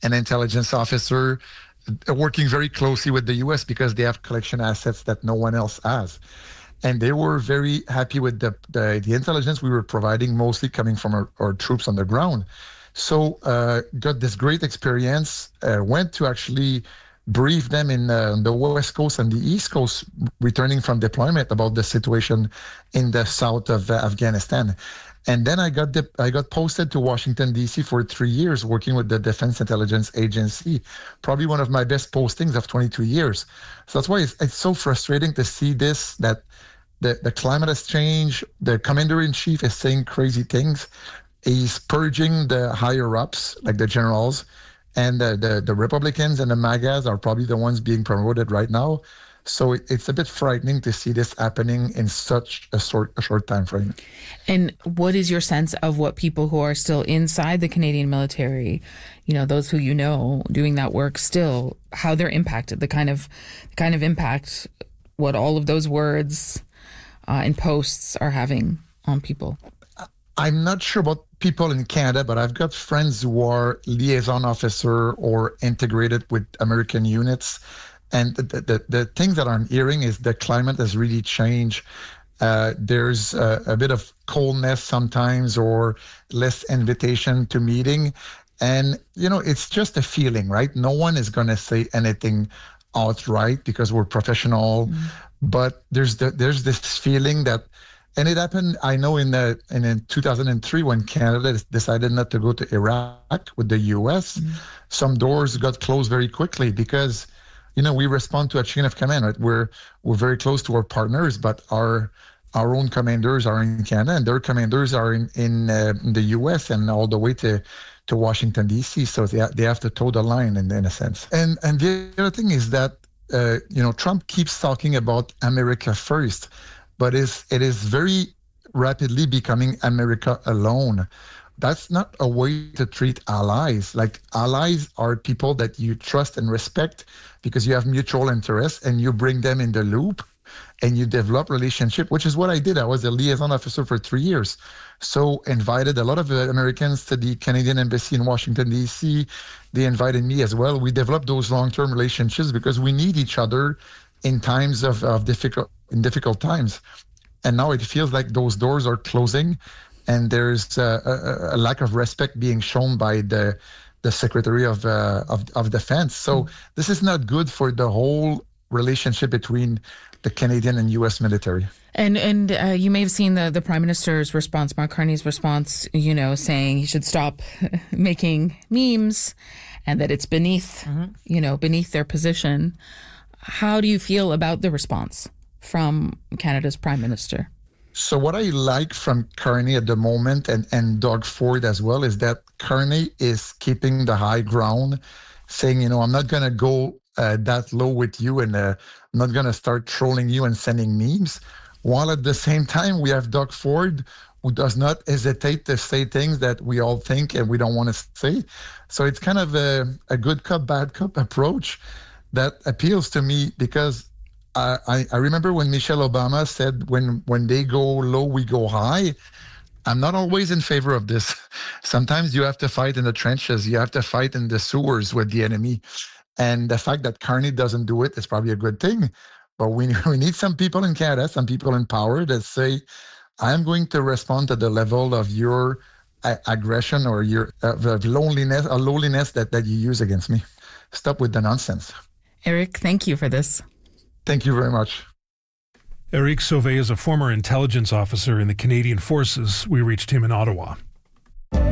an intelligence officer working very closely with the U.S. because they have collection assets that no one else has. And they were very happy with the intelligence we were providing, mostly coming from our troops on the ground. So got this great experience, went to actually brief them in the West Coast and the East Coast returning from deployment about the situation in the south of Afghanistan. And then I got posted to Washington, D.C. for 3 years working with the Defense Intelligence Agency, probably one of my best postings of 22 years. So that's why it's so frustrating to see this, that the climate has changed. The commander-in-chief is saying crazy things. He's purging the higher-ups, like the generals, and the Republicans and the MAGAs are probably the ones being promoted right now. So it's a bit frightening to see this happening in such a short time frame. And what is your sense of what people who are still inside the Canadian military, those who doing that work still, how they're impacted, the kind of impact what all of those words and posts are having on people? I'm not sure about people in Canada, but I've got friends who are liaison officer or integrated with American units. And the things that I'm hearing is the climate has really changed. There's a bit of coldness sometimes or less invitation to meeting. And, it's just a feeling, right? No one is going to say anything outright because we're professional. Mm-hmm. But there's this feeling that, and it happened, I know, in 2003 when Canada decided not to go to Iraq with the U.S., mm-hmm. some doors got closed very quickly because we respond to a chain of command, right? We're very close to our partners, but our own commanders are in Canada and their commanders are in the U.S. and all the way to Washington, D.C. So they have to toe the line in a sense. And the other thing is that, Trump keeps talking about America first, but it is very rapidly becoming America alone. That's not a way to treat allies. Like, allies are people that you trust and respect because you have mutual interests and you bring them in the loop and you develop relationship, which is what I did. I was a liaison officer for 3 years. So invited a lot of Americans to the Canadian Embassy in Washington, D.C. They invited me as well. We developed those long-term relationships because we need each other in times of difficult times. And now it feels like those doors are closing and there's a lack of respect being shown by the Secretary of Defense. So this is not good for the whole relationship between the Canadian and U.S. military. And you may have seen the Prime Minister's response, Mark Carney's response, saying he should stop making memes and that it's beneath their position. How do you feel about the response from Canada's Prime Minister? So what I like from Carney at the moment and Doug Ford as well is that Carney is keeping the high ground, saying, I'm not going to go that low with you and I'm not going to start trolling you and sending memes. While at the same time, we have Doug Ford, who does not hesitate to say things that we all think and we don't want to say. So it's kind of a good cop, bad cop approach that appeals to me because I remember when Michelle Obama said, when they go low, we go high. I'm not always in favor of this. Sometimes you have to fight in the trenches. You have to fight in the sewers with the enemy. And the fact that Carney doesn't do it is probably a good thing. But we need some people in Canada, some people in power that say, I'm going to respond to the level of your aggression or your loneliness or lowliness that you use against me. Stop with the nonsense. Eric, thank you for this. Thank you very much. Eric Sauvé is a former intelligence officer in the Canadian Forces. We reached him in Ottawa.